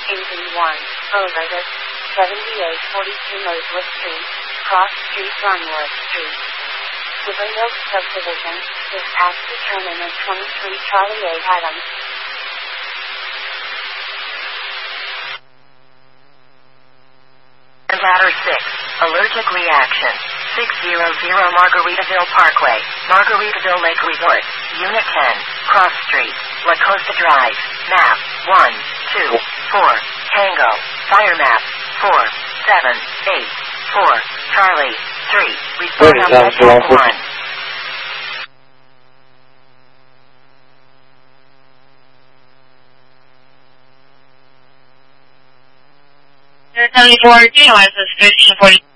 81, Obertus, 7842 Northwood Street, Cross Street, Runwood Street. Woodland Oaks Subdivision, is as determined as 23 Charlie 8 Adams. Ladder 6, allergic reaction. 600 Margaritaville Parkway, Margaritaville Lake Resort, Unit 10, Cross Street, La Costa Drive, map 1, 2, 4, Tango, fire map 4, 7, 8, 4, Charlie, 3, respond on 1. Air 74, DOS is 1540.